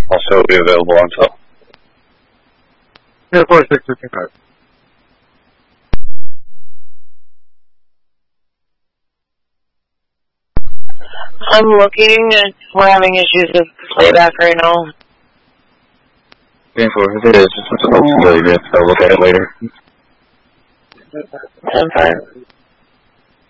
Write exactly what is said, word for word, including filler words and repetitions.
Also be available on cell. Yeah, four six fifty five. I'm looking and we're having issues with playback right now. Game four, if it is, just really good. I'll look at it later. ten five.